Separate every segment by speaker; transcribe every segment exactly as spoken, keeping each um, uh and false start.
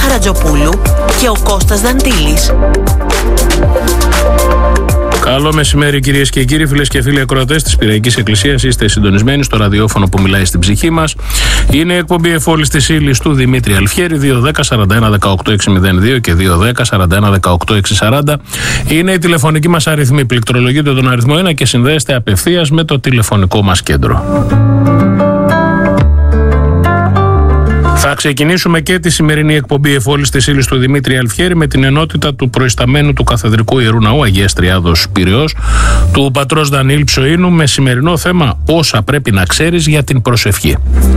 Speaker 1: Καρατζοπούλου και ο Κώστας Δαντήλης.
Speaker 2: Καλό μεσημέρι, κυρίες και κύριοι, φίλες και φίλοι ακροατές της Πειραϊκής Εκκλησίας. Είστε συντονισμένοι στο ραδιόφωνο που μιλάει στην ψυχή μας. Είναι η εκπομπή Εφόλης της Ύλης του Δημήτρη Αλφιέρη. Δύο δέκα σαράντα ένα δεκαοκτώ εξακόσια δύο και δύο δέκα σαράντα ένα δεκαοκτώ εξακόσια σαράντα είναι η τηλεφωνική μας αριθμή. Πληκτρολογείτε τον αριθμό ένα και συνδέεστε απευθείας με το τηλεφωνικό μας κέντρο. Θα ξεκινήσουμε και τη σημερινή εκπομπή Εφόλης της Ύλης του Δημήτρη Αλφιέρη με την ενότητα του προϊσταμένου του Καθεδρικού Ιερού Ναού Αγίας Τριάδος Πειραιώς, του πατρός Δανιήλ Ψωίνου, με σημερινό θέμα όσα πρέπει να ξέρεις για την προσευχή.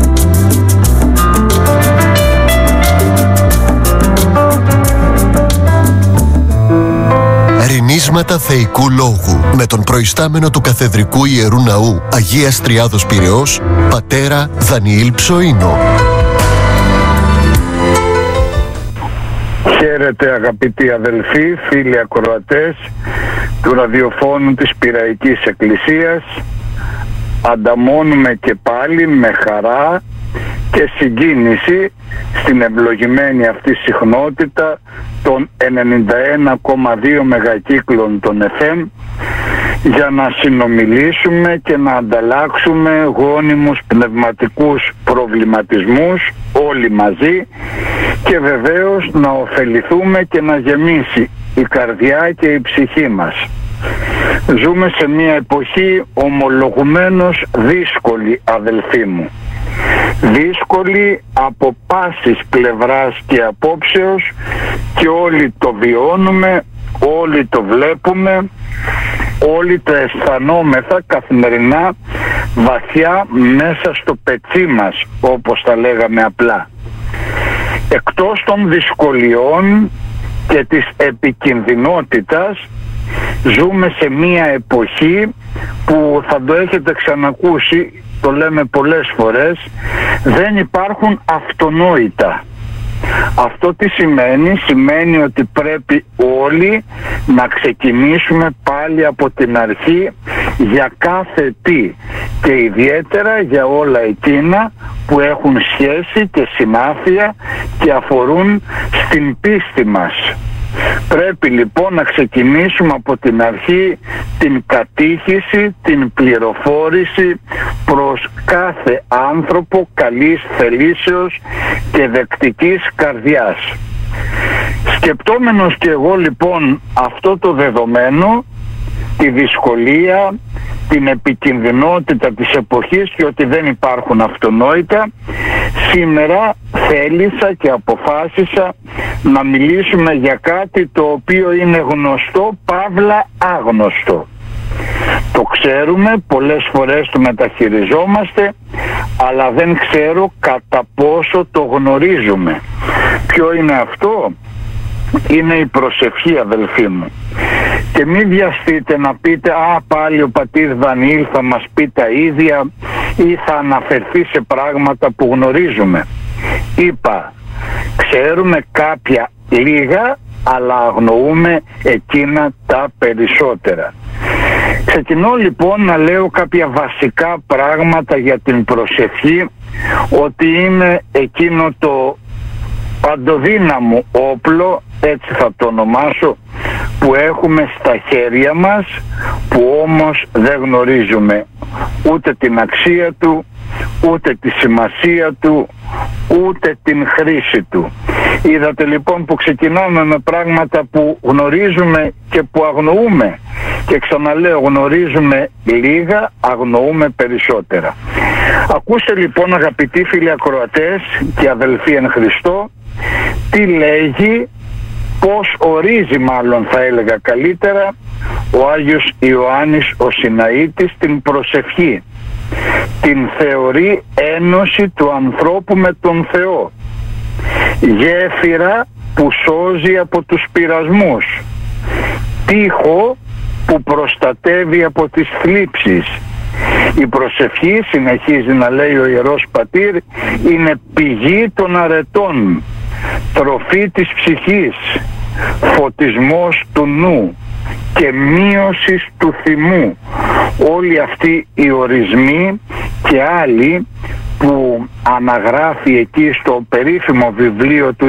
Speaker 3: Ρηνίσματα θεϊκού λόγου με τον προϊστάμενο του Καθεδρικού Ιερού Ναού Αγίας Τριάδος Πειραιώς, πατέρα Δανιήλ Ψωίνο.
Speaker 4: Χαίρετε αγαπητοί αδελφοί, φίλοι ακροατές του ραδιοφώνου της Πειραϊκής Εκκλησίας. Ανταμώνουμε και πάλι με χαρά και συγκίνηση στην ευλογημένη αυτή συχνότητα των ενενήντα ένα κόμμα δύο μεγακύκλων των εφ εμ για να συνομιλήσουμε και να ανταλλάξουμε γόνιμους πνευματικούς προβληματισμούς όλοι μαζί και βεβαίως να ωφεληθούμε και να γεμίσει η καρδιά και η ψυχή μας. Ζούμε σε μια εποχή ομολογουμένως δύσκολη, αδελφοί μου. Δύσκολη από πάσης πλευράς και απόψεως, και όλοι το βιώνουμε, όλοι το βλέπουμε, όλοι το αισθανόμεθα καθημερινά βαθιά μέσα στο πετσί μας, όπως τα λέγαμε απλά. Εκτός των δυσκολιών και της επικινδυνότητας, ζούμε σε μία εποχή που θα το έχετε ξανακούσει, το λέμε πολλές φορές, δεν υπάρχουν αυτονόητα. Αυτό τι σημαίνει? Σημαίνει ότι πρέπει όλοι να ξεκινήσουμε πάλι από την αρχή για κάθε τι, και ιδιαίτερα για όλα εκείνα που έχουν σχέση και συνάφεια και αφορούν στην πίστη μας. Πρέπει λοιπόν να ξεκινήσουμε από την αρχή την κατήχηση, την πληροφόρηση προς κάθε άνθρωπο καλής θελήσεως και δεκτικής καρδιάς. Σκεπτόμενος και εγώ λοιπόν αυτό το δεδομένο, τη δυσκολία, την επικινδυνότητα της εποχής και ότι δεν υπάρχουν αυτονόητα, σήμερα θέλησα και αποφάσισα να μιλήσουμε για κάτι το οποίο είναι γνωστό, παύλα άγνωστο. Το ξέρουμε, πολλές φορές το μεταχειριζόμαστε, αλλά δεν ξέρω κατά πόσο το γνωρίζουμε. Ποιο είναι αυτό? Είναι η προσευχή, αδελφοί μου. Και μην βιαστείτε να πείτε «Α, πάλι ο πατήρ Δανιήλ θα μας πει τα ίδια» ή θα αναφερθεί σε πράγματα που γνωρίζουμε. Είπα, ξέρουμε κάποια λίγα, αλλά αγνοούμε εκείνα τα περισσότερα. Ξεκινώ λοιπόν να λέω κάποια βασικά πράγματα για την προσευχή, ότι είναι εκείνο το παντοδύναμο όπλο, έτσι θα το ονομάσω, που έχουμε στα χέρια μας, που όμως δεν γνωρίζουμε ούτε την αξία του, ούτε τη σημασία του, ούτε την χρήση του. Είδατε λοιπόν που ξεκινάμε με πράγματα που γνωρίζουμε και που αγνοούμε. Και ξαναλέω, γνωρίζουμε λίγα, αγνοούμε περισσότερα. Ακούστε λοιπόν, αγαπητοί φίλοι ακροατές και αδελφοί εν Χριστώ, τι λέγει, πώς ορίζει μάλλον θα έλεγα καλύτερα, ο Άγιος Ιωάννης ο Συναήτης την προσευχή. Την θεωρεί ένωση του ανθρώπου με τον Θεό, γέφυρα που σώζει από τους πειρασμούς, τοίχο που προστατεύει από τις θλίψεις. Η προσευχή, συνεχίζει να λέει ο Ιερός Πατήρ, είναι πηγή των αρετών, τροφή της ψυχής, φωτισμός του νου και μείωσης του θυμού. Όλοι αυτοί οι ορισμοί και άλλοι που αναγράφει εκεί στο περίφημο βιβλίο του